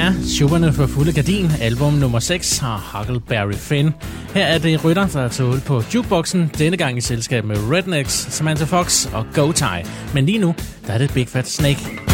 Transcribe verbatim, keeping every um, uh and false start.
er Schubberne for fulde gardin, album nummer seks har Huckleberry Finn. Her er det Rytter, der tager hul på jukeboxen, denne gang i selskab med Rednecks, Samantha Fox og Go Ty. Men lige nu, der er det Big Fat Snake.